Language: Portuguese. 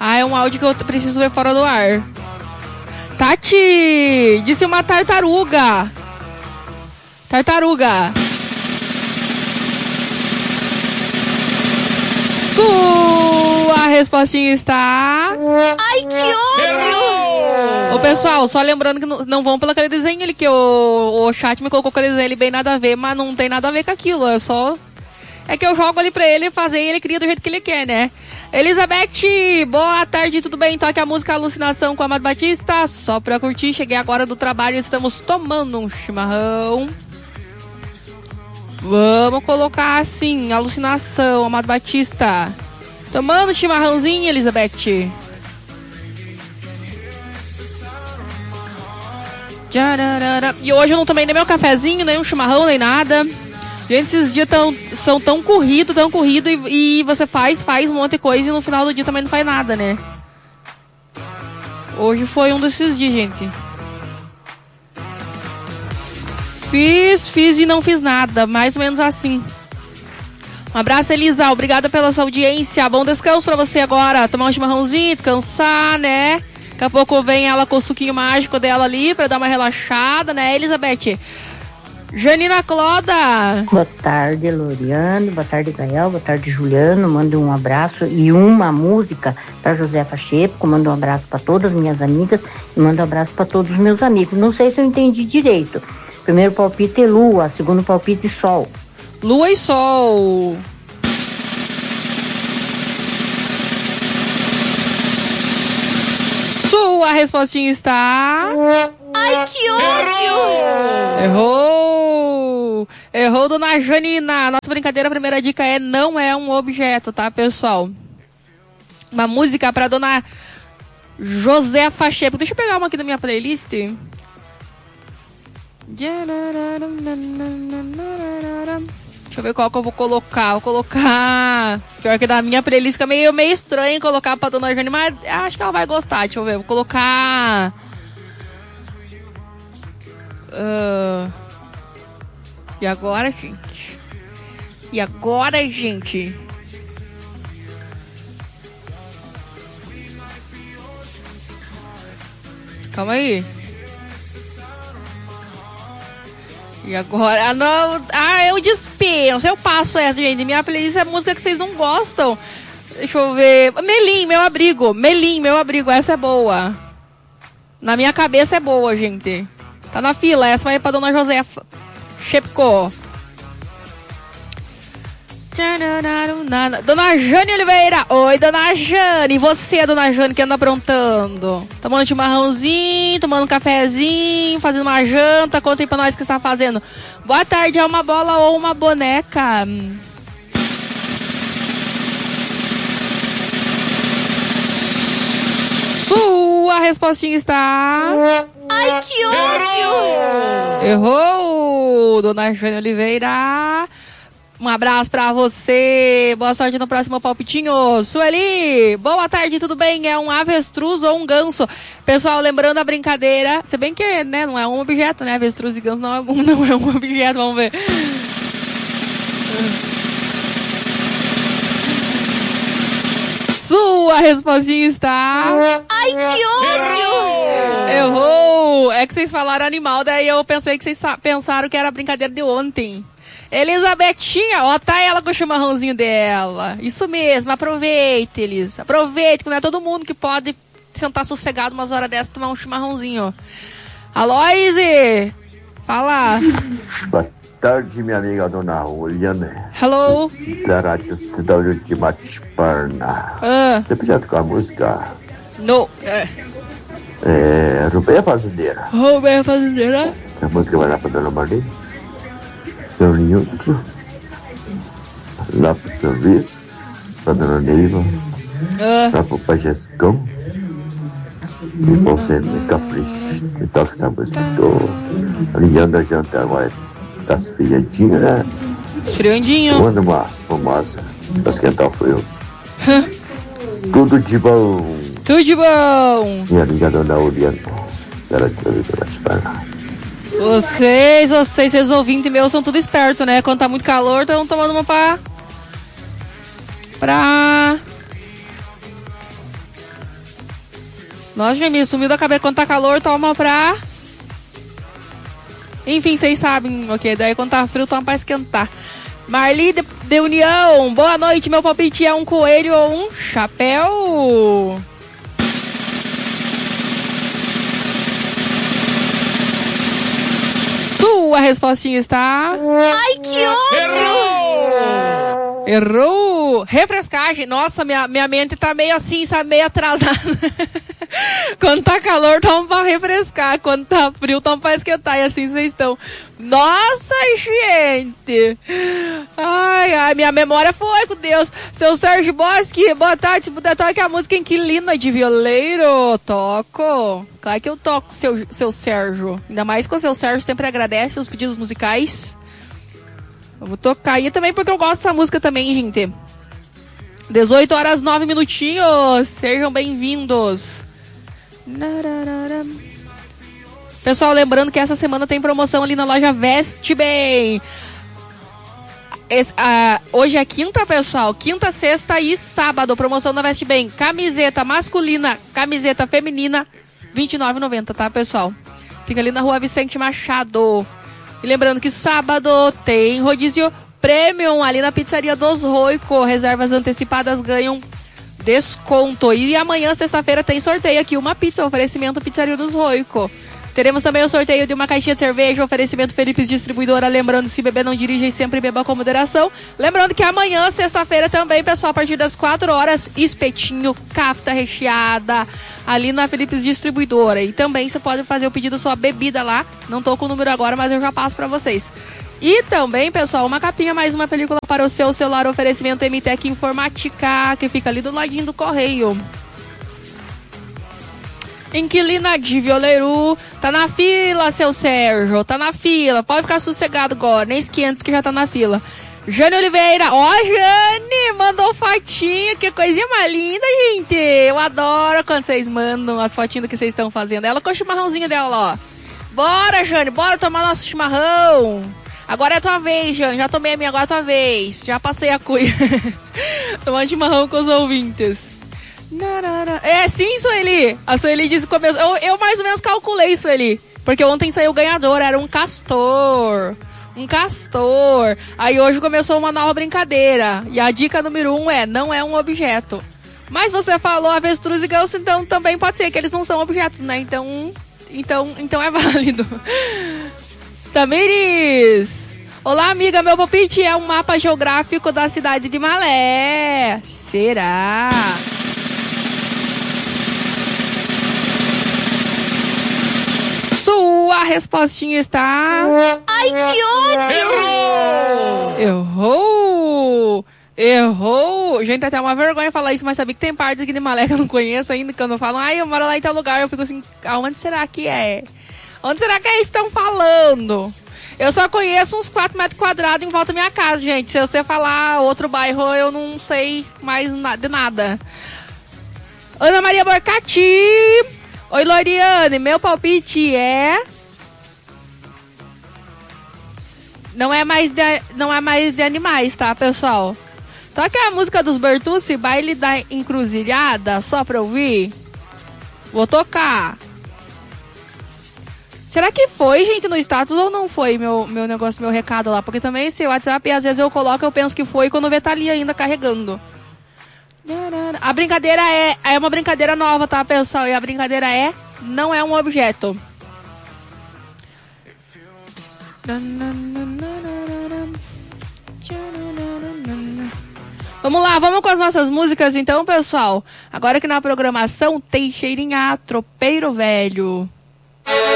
Ah, é um áudio que eu preciso ver fora do ar. Tati, disse uma tartaruga. Tartaruga. Sua respostinha está... Ai, que ódio! Ô, pessoal, só lembrando que não vão pelo aquele desenho ali, que o chat me colocou aquele desenho ali bem nada a ver, mas não tem nada a ver com aquilo, é só... É que eu jogo ali pra ele fazer e ele cria do jeito que ele quer, né? Elizabeth, boa tarde, tudo bem? Toque a música Alucinação com Amado Batista, só pra curtir, cheguei agora do trabalho, estamos tomando um chimarrão. Vamos colocar assim, Alucinação, Amado Batista. Tomando chimarrãozinho, Elizabeth. E hoje eu não tomei nem meu cafezinho, nem um chimarrão, nem nada. Gente, esses dias são tão corrido e você faz um monte de coisa e no final do dia também não faz nada, né? Hoje foi um desses dias, gente. Fiz e não fiz nada, mais ou menos assim. Um abraço, Elisa, obrigada pela sua audiência. Bom descanso pra você agora, tomar um chimarrãozinho, descansar, né? Daqui a pouco vem ela com o suquinho mágico dela ali pra dar uma relaxada, né, Elizabeth? Janina Cloda. Boa tarde, Loriano. Boa tarde, Gael. Boa tarde, Juliano. Mando um abraço e uma música para Josefa Chepo. Mando um abraço para todas as minhas amigas e mando um abraço para todos os meus amigos. Não sei se eu entendi direito. Primeiro palpite é lua, segundo palpite sol. Lua e sol. Sua respostinha está... Ai, que ódio! Errou, dona Janina. Nossa brincadeira, a primeira dica é não é um objeto, tá, pessoal? Uma música pra dona Josefa Chepo. Deixa eu pegar uma aqui da minha playlist. Deixa eu ver qual que eu vou colocar. Vou colocar... Pior que da minha playlist fica meio estranho colocar pra dona Janina, mas acho que ela vai gostar. Deixa eu ver. Vou colocar... E agora, gente? Calma aí. E agora? Não. Eu dispenso. Eu passo essa, gente. Minha playlist é música que vocês não gostam. Deixa eu ver. Melim, meu abrigo. Essa é boa. Na minha cabeça é boa, gente. Tá na fila, essa vai pra dona Josefa Chepco. Dona Jane Oliveira. Oi, dona Jane. E você, dona Jane, que anda aprontando? Tomando chimarrãozinho, tomando um cafezinho, fazendo uma janta. Conta aí pra nós o que você tá fazendo. Boa tarde, é uma bola ou uma boneca? Sua respostinha está... Ai, que ódio! Errou, dona Jane Oliveira. Um abraço pra você. Boa sorte no próximo palpitinho. Sueli, boa tarde, tudo bem? É um avestruz ou um ganso? Pessoal, lembrando a brincadeira, se bem que, né, não é um objeto, né? Avestruz e ganso não é um objeto, vamos ver. Sua respostinha está... Ai, que ódio! Errou! É que vocês falaram animal, daí eu pensei que vocês pensaram que era a brincadeira de ontem. Elisabetinha, ó, tá ela com o chimarrãozinho dela. Isso mesmo, aproveite, Elis. Aproveite, que não é todo mundo que pode sentar sossegado umas horas dessas e tomar um chimarrãozinho. Aloise! Fala! Boa tarde, minha amiga dona Juliana. Hello! Da Rádio Cidade de Matisparna. Você podia tocar a música? No. Rubeia Fazendeira. Rubeia Fazendeira? Essa música vai lá pra dona Marlene. Seu Nilton. Lá pro serviço. Pra dona Neiva. Lá pro Pajescão. E você me capricha. E toca essa música. Tô alinhando a janta agora. Tá esfriandinho, né? Esfriandinho. Manda uma fumaça pra esquentar o frio. Tudo de bom. Tudo de bom. Minha amiga dona Juliana. Era de Matisparna. Vocês ouvintes meus são tudo esperto, né? Quando tá muito calor, estão tomando uma pra Nossa, Jamie, sumiu da cabeça. Quando tá calor, toma pra... Enfim, vocês sabem, ok? Daí quando tá frio, toma pra esquentar. Marli de União, boa noite. Meu palpite é um coelho ou um chapéu? Sua respostinha está... Ai, que ódio! Errou! Refrescagem. Nossa, minha mente tá meio assim, sabe? Meio atrasada. Quando tá calor, toma pra refrescar. Quando tá frio, toma pra esquentar. E assim vocês estão. Nossa, gente! Ai, minha memória foi com Deus. Seu Sérgio Bosque, boa tarde. Se puder, toque a música Inquilina de Violeiro. Toco. Claro que eu toco, seu Sérgio. Ainda mais que o seu Sérgio sempre agradece os pedidos musicais. Eu vou tocar aí também porque eu gosto dessa música também, gente. 18 horas 9 minutinhos. Sejam bem-vindos. Pessoal, lembrando que essa semana tem promoção ali na loja Veste Bem. Hoje é quinta, pessoal. Quinta, sexta e sábado. Promoção da Veste Bem. Camiseta masculina, camiseta feminina, R$29,90, tá, pessoal? Fica ali na rua Vicente Machado. E lembrando que sábado tem rodízio premium ali na pizzaria dos Roico. Reservas antecipadas ganham desconto. E amanhã, sexta-feira, tem sorteio aqui. Uma pizza, oferecimento pizzaria dos Roico. Teremos também o sorteio de uma caixinha de cerveja, oferecimento Felipes Distribuidora. Lembrando, se beber não dirija e sempre beba com moderação. Lembrando que amanhã, sexta-feira também, pessoal, a partir das 4 horas, espetinho, kafta recheada, ali na Felipes Distribuidora. E também você pode fazer o pedido da sua bebida lá. Não tô com o número agora, mas eu já passo pra vocês. E também, pessoal, uma capinha, mais uma película para o seu celular, oferecimento MTech Informática, que fica ali do ladinho do correio. Inquilina de Violeiro. Tá na fila, seu Sérgio. Tá na fila. Pode ficar sossegado agora. Nem esquenta que já tá na fila. Jane Oliveira. Ó, Jane, mandou fotinho. Que coisinha mais linda, gente. Eu adoro quando vocês mandam as fotinhas que vocês estão fazendo. Ela com o chimarrãozinho dela, ó. Bora, Jane. Bora tomar nosso chimarrão. Agora é a tua vez, Jane. Já tomei a minha, agora é a tua vez. Já passei a cuia. Tomando chimarrão com os ouvintes. É, sim, Sueli. A Sueli disse que começou. Eu mais ou menos calculei, Sueli. Porque ontem saiu o ganhador, era um castor. Um castor. Aí hoje começou uma nova brincadeira. E a dica número 1 é: não é um objeto. Mas você falou avestruz e ganso, então também pode ser que eles não são objetos, né? Então é válido. Tamires. Olá, amiga. Meu palpite é um mapa geográfico da cidade de Malé. Será? Sua respostinha está... Ai, que ódio! Errou! Gente, até uma vergonha falar isso, mas sabia que tem partes aqui de Malé que eu não conheço ainda, quando eu falo, eu moro lá em tal lugar, eu fico assim, aonde será que é? Onde será que eles estão falando? Eu só conheço uns 4 metros quadrados em volta da minha casa, gente. Se você falar outro bairro, eu não sei mais de nada. Ana Maria Borcati. Oi, Loriane. Meu palpite é... Não é mais de animais, tá, pessoal? Toca a música dos Bertucci, Baile da Encruzilhada, só pra ouvir. Vou tocar. Será que foi, gente, no status ou não foi meu negócio, meu recado lá? Porque também esse WhatsApp, às vezes eu coloco, eu penso que foi quando vê tá ali ainda carregando. A brincadeira é uma brincadeira nova, tá, pessoal? E a brincadeira não é um objeto. Vamos lá, vamos com as nossas músicas então, pessoal. Agora que na programação tem Cheirinha, Tropeiro Velho.